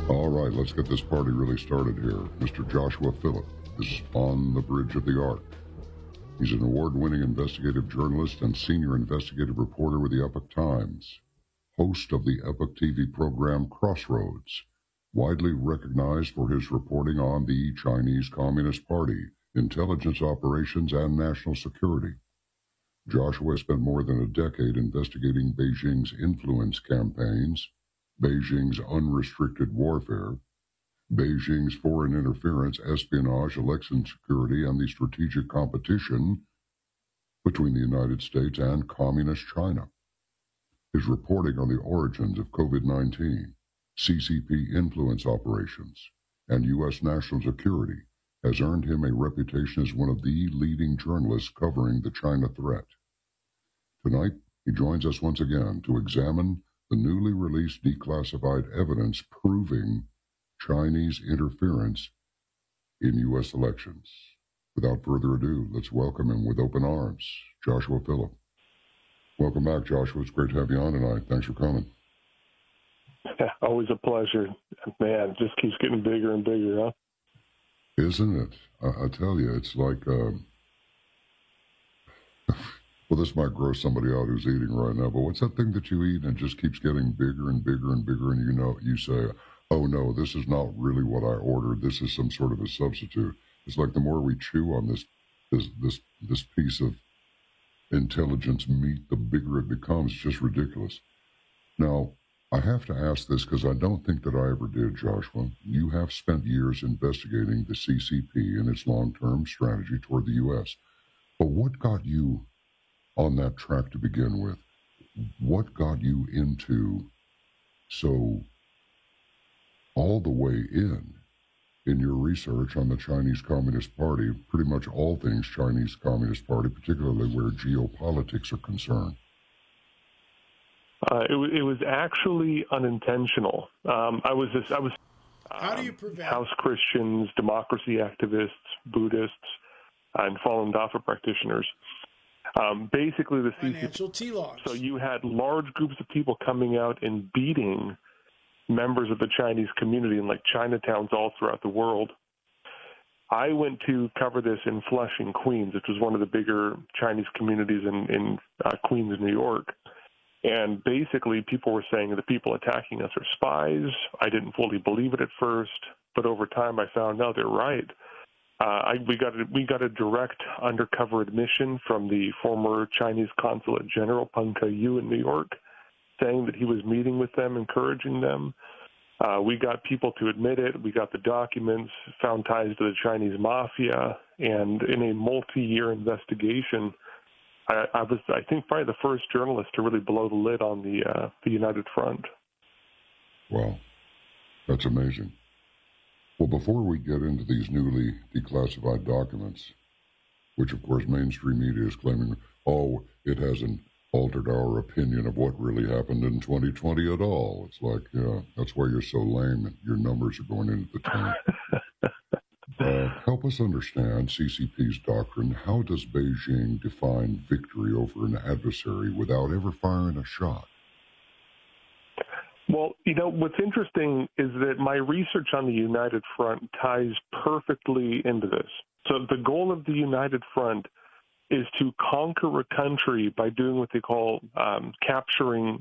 All right, let's get this party really started here. Mr. Joshua Phillip is on the bridge of the Ark. He's an award-winning investigative journalist and senior investigative reporter with the Epoch Times, host of the Epoch TV program Crossroads, widely recognized for his reporting on the Chinese Communist Party, intelligence operations, and national security. Joshua spent more than a decade investigating Beijing's influence campaigns, Beijing's unrestricted warfare, Beijing's foreign interference, espionage, election security, and the strategic competition between the United States and Communist China. His reporting on the origins of COVID-19, CCP influence operations, and U.S. national security has earned him a reputation as one of the leading journalists covering the China threat. Tonight, he joins us once again to examine the newly released declassified evidence proving Chinese interference in U.S. elections. Without further ado, let's welcome him with open arms, Joshua Phillip. Welcome back, Joshua. It's great to have you on tonight. Thanks for coming. Always a pleasure. Man, it just keeps getting bigger and bigger, huh? Isn't it? I tell you, it's like, well, this might gross somebody out who's eating right now, but what's that thing that you eat and it just keeps getting bigger and bigger and bigger, and you say, oh no, this is not really what I ordered. This is some sort of a substitute. It's like the more we chew on this piece of intelligence meat, the bigger it becomes. It's just ridiculous. Now, I have to ask this because I don't think that I ever did, Joshua. You have spent years investigating the CCP and its long-term strategy toward the U.S. But what got you on that track to begin with? What got you into so all the way in your research on the Chinese Communist Party, pretty much all things Chinese Communist Party, particularly where geopolitics are concerned? It was actually unintentional. I was How do you prevent House Christians, democracy activists, Buddhists, and Falun Dafa practitioners. Basically, the financial T-logs? So you had large groups of people coming out and beating members of the Chinese community in like Chinatowns all throughout the world. I went to cover this in Flushing, Queens, which was one of the bigger Chinese communities in Queens, New York. And basically, people were saying the people attacking us are spies. I didn't fully believe it at first, but over time I found out they're right. We got a direct undercover admission from the former Chinese Consulate General Peng Ke-yu in New York, saying that he was meeting with them, encouraging them. We got people to admit it. We got the documents, found ties to the Chinese mafia, and in a multi-year investigation, I was, I think, probably the first journalist to really blow the lid on the United Front. Wow, that's amazing. Well, before we get into these newly declassified documents, which of course mainstream media is claiming, oh, it hasn't altered our opinion of what really happened in 2020 at all. It's like, yeah, that's why you're so lame and your numbers are going into the tank. Help us understand CCP's doctrine. How does Beijing define victory over an adversary without ever firing a shot? Well, what's interesting is that my research on the United Front ties perfectly into this. So the goal of the United Front is to conquer a country by doing what they call capturing